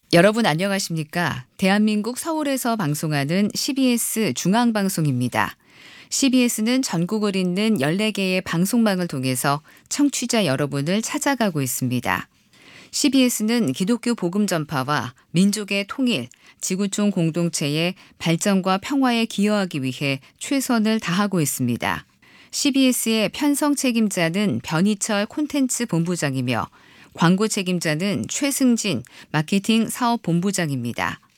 여러분 안녕하십니까? 대한민국 서울에서 방송하는 CBS 중앙방송입니다. CBS는 전국을 잇는 14개의 방송망을 통해서 청취자 여러분을 찾아가고 있습니다. CBS는 기독교 복음 전파와 민족의 통일, 지구촌 공동체의 발전과 평화에 기여하기 위해 최선을 다하고 있습니다. CBS의 편성 책임자는 변희철 콘텐츠 본부장이며 광고 책임자는 최승진 마케팅 사업 본부장입니다.